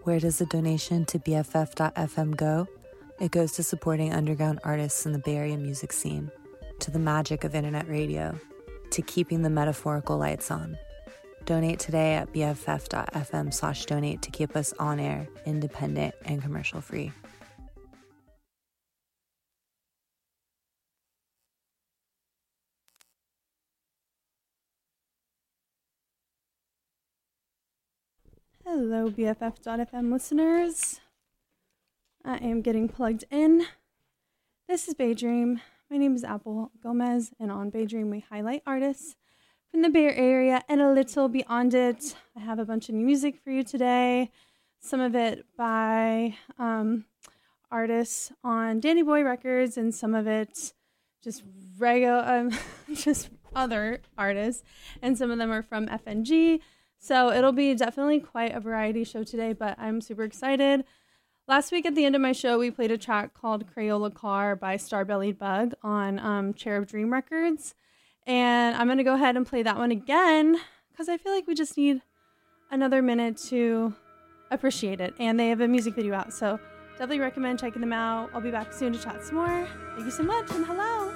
Where does the donation to BFF.FM go? It goes to supporting underground artists in the Bay Area music scene, to the magic of internet radio, to keeping the metaphorical lights on. Donate today at BFF.FM/donate to keep us on air, independent, and commercial free. Hello, BFF.FM listeners. I am getting plugged in. This is Baydream. My name is Apple Gomez, and on Baydream, we highlight artists from the Bay Area and a little beyond it. I have a bunch of new music for you today. Some of it by artists on Danny Boy Records, and some of it just regular, just other artists. And some of them are from FNG. So it'll be definitely quite a variety show today, but I'm super excited. Last week at the end of my show, we played a track called Crayola Car by Starbellied Bug on Cherub Dream Records. And I'm going to go ahead and play that one again because I feel like we just need another minute to appreciate it. And they have a music video out, so definitely recommend checking them out. I'll be back soon to chat some more. Thank you so much, and hello.